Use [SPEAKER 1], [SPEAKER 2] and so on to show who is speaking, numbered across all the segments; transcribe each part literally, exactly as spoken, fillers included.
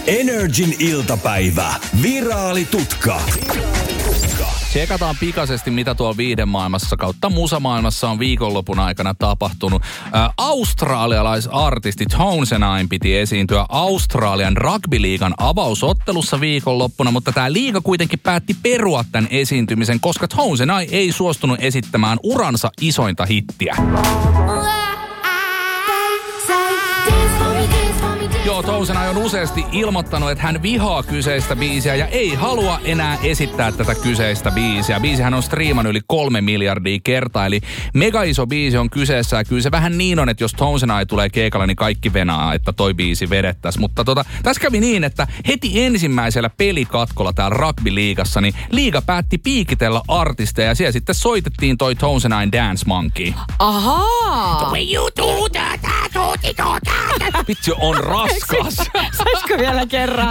[SPEAKER 1] Energin iltapäivä. Viraalitutka.
[SPEAKER 2] Tsekataan pikaisesti, mitä tuolla viihdemaailmassa kautta musamaailmassa on viikonlopun aikana tapahtunut. Ä, australialaisartisti Tones and I piti esiintyä Australian rugbyliigan avausottelussa viikonloppuna, mutta tämä liiga kuitenkin päätti perua tämän esiintymisen, koska Tones and I ei suostunut esittämään uransa isointa hittiä. Joo, Tones and I on useasti ilmoittanut, että hän vihaa kyseistä biisiä ja ei halua enää esittää tätä kyseistä biisiä. Biisihän on striimannut yli kolme miljardia kertaa, eli mega iso biisi on kyseessä. Ja kyllä se vähän niin on, että jos Tones and I tulee keikalle, niin kaikki venaa, että toi biisi vedettäisiin. Mutta tota, tässä kävi niin, että heti ensimmäisellä pelikatkolla täällä rugby-liigassa, niin liiga päätti piikitellä artisteja ja siellä sitten soitettiin toi Tones and I Dance Monkey.
[SPEAKER 3] Ahaa!
[SPEAKER 2] Vitsi, on raskas.
[SPEAKER 3] Saisiko vielä kerran?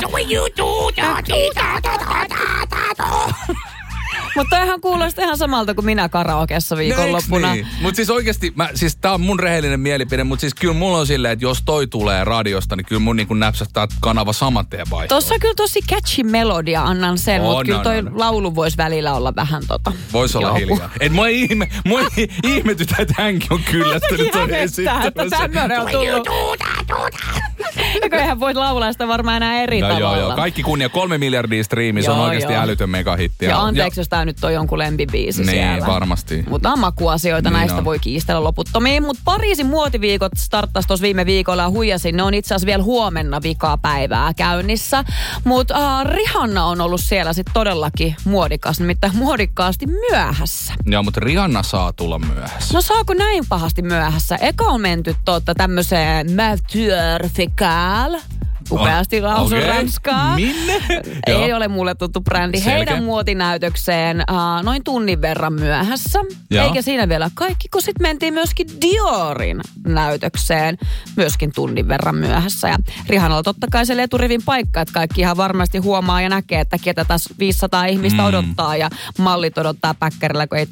[SPEAKER 3] Mutta toihan kuulostaa ihan samalta kuin minä karaokeessa viikonloppuna.
[SPEAKER 2] Niin? Mutta siis oikeasti, mä, siis tää on mun rehellinen mielipide, mutta siis kyllä mulla on silleen, että jos toi tulee radiosta, niin kyllä mun niin näpsähtää kanava saman tien vaihtoon.
[SPEAKER 3] Tossa on kyllä tosi catchy melodia, annan sen,
[SPEAKER 2] oh,
[SPEAKER 3] mutta kyllä toi
[SPEAKER 2] no, no.
[SPEAKER 3] laulu voisi välillä olla vähän tota.
[SPEAKER 2] Voisi olla hiljaa. Et mua ei ihme, mua ei ihmetytä, että hänkin on kyllästynyt ton esittämässä.
[SPEAKER 3] että tämmöinen on tullut. Eikö eihän voi laulaa sitä varmaan enää eri
[SPEAKER 2] no,
[SPEAKER 3] tavalla.
[SPEAKER 2] Joo, joo. Kaikki kunnia, kolme miljardia striimiä, se on oikeasti joo. älytön megahitti.
[SPEAKER 3] Ja anteeksi, ja jos tää nyt on jonkun lempibiisi
[SPEAKER 2] niin,
[SPEAKER 3] siellä.
[SPEAKER 2] Niin, varmasti.
[SPEAKER 3] Mutta on makuasioita, niin näistä on. Voi kiistellä loputtomiin. Mutta Pariisin muotiviikot starttasi tuossa viime viikolla ja huijasin. Ne on itse asiassa vielä huomenna vikaa päivää käynnissä. Mutta uh, Rihanna on ollut siellä sitten todellakin muodikas, nimittäin muodikkaasti myöhässä.
[SPEAKER 2] Joo, mutta Rihanna saa tulla myöhässä.
[SPEAKER 3] No saako näin pahasti myöhässä? Eka on menty totta tämmöiseen Mature Fecal. Upeasti lausun
[SPEAKER 2] okay.
[SPEAKER 3] ranskaa.
[SPEAKER 2] Minne?
[SPEAKER 3] Ei ole mulle tuttu brändi. Selkeä. Heidän muotinäytökseen uh, noin tunnin verran myöhässä. Joo. Eikä siinä vielä kaikki, kun sitten mentiin myöskin Diorin näytökseen myöskin tunnin verran myöhässä. Ja Rihannalla totta kai se eturivin paikka, että kaikki ihan varmasti huomaa ja näkee, että ketä tässä viisisataa ihmistä mm. odottaa ja mallit odottaa päkkärillä, kun ei